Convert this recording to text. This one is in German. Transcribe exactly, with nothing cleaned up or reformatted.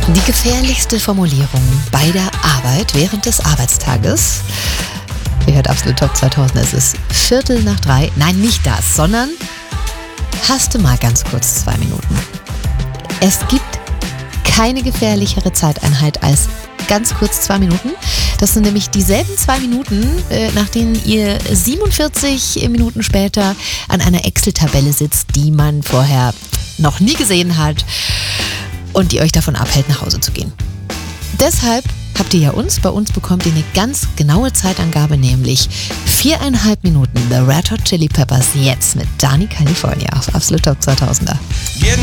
Die gefährlichste Formulierung bei der Arbeit während des Arbeitstages. Ihr hört Absolut Top zweitausend, es ist Viertel nach drei. Nein, nicht das, sondern hast du mal ganz kurz zwei Minuten. Es gibt keine gefährlichere Zeiteinheit als ganz kurz zwei Minuten. Das sind nämlich dieselben zwei Minuten, äh, nach denen ihr siebenundvierzig Minuten später an einer Excel-Tabelle sitzt, die man vorher noch nie gesehen hat und die euch davon abhält, nach Hause zu gehen. Deshalb habt ihr ja uns, bei uns bekommt ihr eine ganz genaue Zeitangabe, nämlich viereinhalb Minuten The Red Hot Chili Peppers jetzt mit Dani California auf Absolut Top zweitausender.